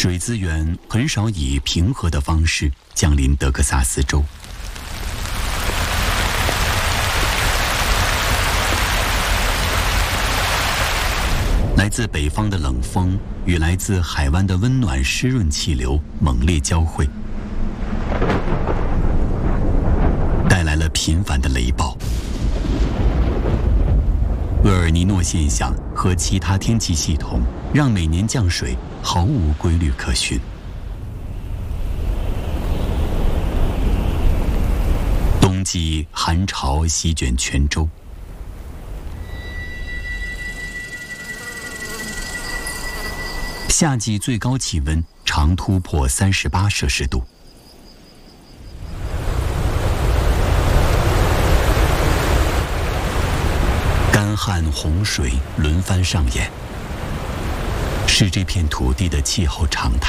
水资源很少以平和的方式降临德克萨斯州。来自北方的冷风与来自海湾的温暖湿润气流猛烈交汇，带来了频繁的雷暴。厄尔尼诺现象和其他天气系统让每年降水毫无规律可循。冬季寒潮席卷全州，夏季最高气温常突破38摄氏度。干旱、洪水轮番上演，是这片土地的气候常态。